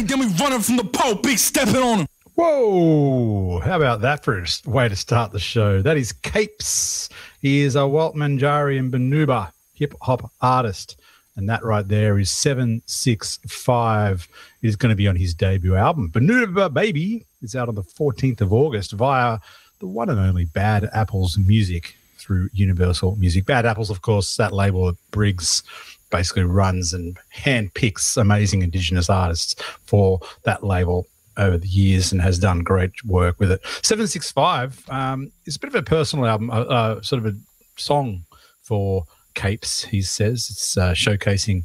Then we running from the pole, big stepping on him. Whoa, how about that for a way to start the show? That is Capes. He is a Walt Manjari and Banuba hip-hop artist, and that right there is 765. It is going to be on his debut album. Banuba Baby is out on the 14th of August via the one and only Bad Apples Music through Universal Music. Bad Apples, of course, that label that Briggs basically runs and handpicks amazing Indigenous artists for that label over the years and has done great work with it. 765 is a bit of a personal album, sort of a song for Capes, he says. It's showcasing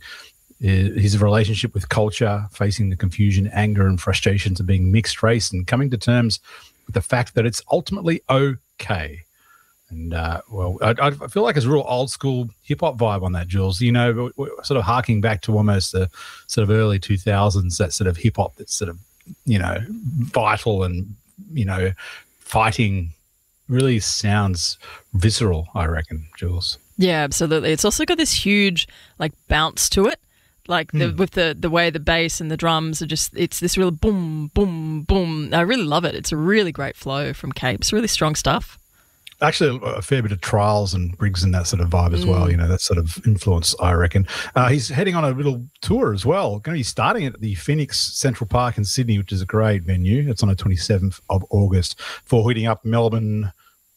his relationship with culture, facing the confusion, anger and frustrations of being mixed race and coming to terms with the fact that it's ultimately okay. And, well, I feel like it's a real old school hip-hop vibe on that, Jules. You know, we're sort of harking back to almost the sort of early 2000s, that sort of hip-hop that's sort of, you know, vital and, you know, fighting really sounds visceral, I reckon, Jules. Yeah, absolutely. It's also got this huge, like, bounce to it. Like, with the way the bass and the drums are just, it's this real boom, boom, boom. I really love it. It's a really great flow from Capes. Really strong stuff. Actually, a fair bit of Trials and Briggs and that sort of vibe as well, you know, that sort of influence, I reckon. He's heading on a little tour as well. Going to be starting at the Phoenix Central Park in Sydney, which is a great venue. It's on the 27th of August, for hitting up Melbourne,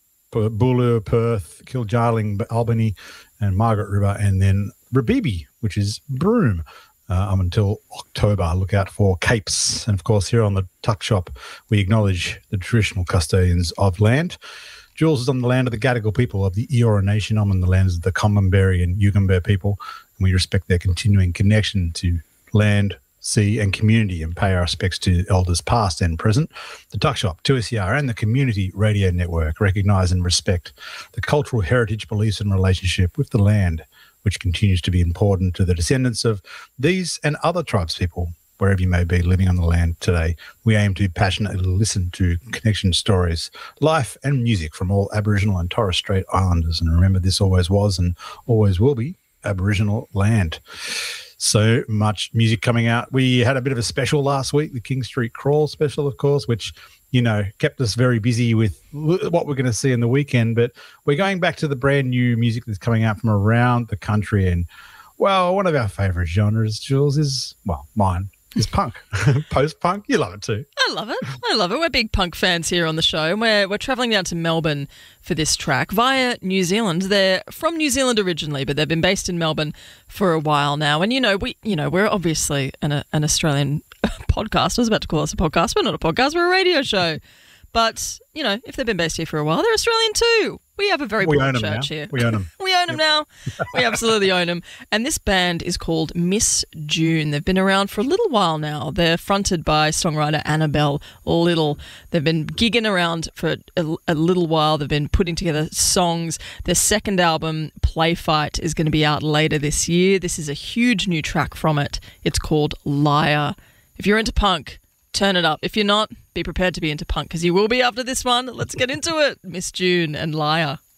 Booler, Perth, Kiljarling, Albany, and Margaret River, and then Rabibi, which is Broome. Until October. Look out for Capes. And, of course, here on the Tuck Shop, we acknowledge the traditional custodians of land. Jules is on the land of the Gadigal people of the Eora Nation. I'm on the lands of the Common-Berry and Yugambeh people, and we respect their continuing connection to land, sea and community and pay our respects to elders past and present. The Tuck Shop, 2SER and the Community Radio Network recognise and respect the cultural heritage, beliefs and relationship with the land, which continues to be important to the descendants of these and other tribes people, wherever you may be living on the land today. We aim to passionately listen to connection stories, life and music from all Aboriginal and Torres Strait Islanders. And remember, this always was and always will be Aboriginal land. So much music coming out. We had a bit of a special last week, the King Street Crawl special, of course, which, you know, kept us very busy with what we're going to see in the weekend. But we're going back to the brand new music that's coming out from around the country. And, well, one of our favourite genres, Jules, is, well, mine, is punk. Post-punk. You love it too. I love it. I love it. We're big punk fans here on the show, and we're travelling down to Melbourne for this track via New Zealand. They're from New Zealand originally, but they've been based in Melbourne for a while now. And we're obviously an Australian podcast. I was about to call us a podcast. We're not a podcast. We're a radio show. But, you know, if they've been based here for a while, they're Australian too. We have a very broad church here. We own them. We own them now. We absolutely own them. And this band is called Miss June. They've been around for a little while now. They're fronted by songwriter Annabelle Little. They've been gigging around for a little while. They've been putting together songs. Their second album, Play Fight, is going to be out later this year. This is a huge new track from it. It's called Liar. If you're into punk, turn it up. If you're not, be prepared to be into punk, because you will be after this one. Let's get into it. Miss June and Liar.